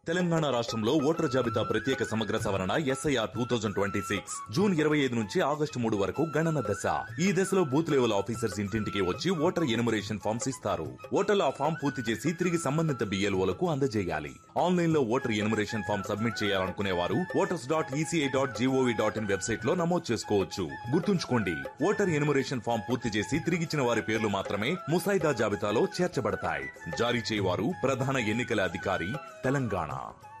తెలంగాణ రాష్ట్రంలో ఓటర్ జాబితా ప్రత్యేక సమగ్ర సవరణ ఎస్ఐఆర్ 2026 జూన్ 25 నుంచి ఆగస్టు 3 వరకు గణన దశ. ఈ దశలో బూత్ లెవెల్ ఆఫీసర్స్ ఇంటింటికి వచ్చి ఓటర్ ఎనుమరేషన్ ఫామ్స్ ఇస్తారు. ఓటర్లు ఆ ఫామ్ పూర్తి చేసి తిరిగి సంబంధిత బిఎల్ఓలకు అందజేయాలి. ఆన్లైన్ లో ఓటర్ ఎనుమరేషన్ ఫామ్ సబ్మిట్ చేయాలనుకునే వారు voters.eci.gov.in వెబ్సైట్ లో నమోదు చేసుకోవచ్చు. గుర్తుంచుకోండి, ఓటర్ ఎనుమరేషన్ ఫామ్ పూర్తి చేసి తిరిగిచ్చిన వారి పేర్లు మాత్రమే ముసాయిదా జాబితాలో చేర్చబడతాయి. జారీ చేయవారు ప్రధాన ఎన్నికల అధికారి, Telangana.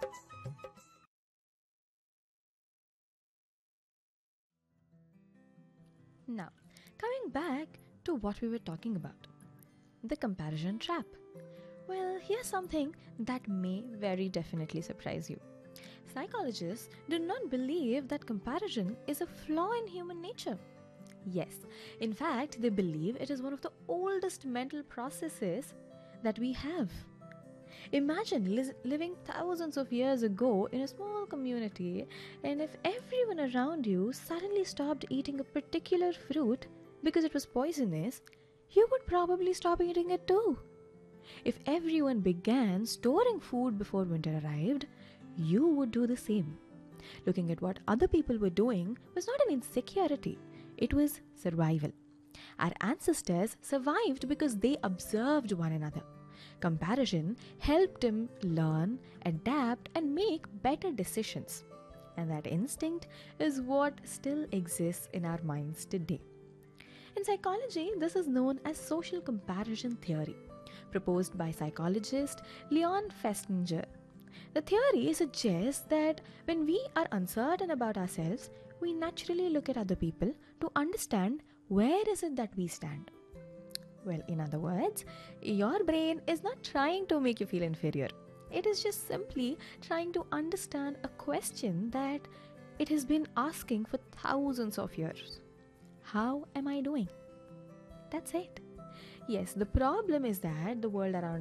Now, coming back to what we were talking about, the comparison trap. Well, here's something that may very definitely surprise you. Psychologists do not believe that comparison is a flaw in human nature. Yes, in fact, they believe it is one of the oldest mental processes that we have. Imagine living thousands of years ago in a small community, and if everyone around you suddenly stopped eating a particular fruit because it was poisonous, you would probably stop eating it too. If everyone began storing food before winter arrived, you would do the same. Looking at what other people were doing was not an insecurity, it was survival. Our ancestors survived because they observed one another. Comparison helped him learn, adapt, and make better decisions. And that instinct is what still exists in our minds today. In psychology, this is known as social comparison theory, proposed by psychologist Leon Festinger. The theory suggests that when we are uncertain about ourselves, we naturally look at other people to understand where is it that we stand. Well, in other words, your brain is not trying to make you feel inferior. It is just simply trying to understand a question that it has been asking for thousands of years. How am I doing? That's it. Yes, the problem is that the world around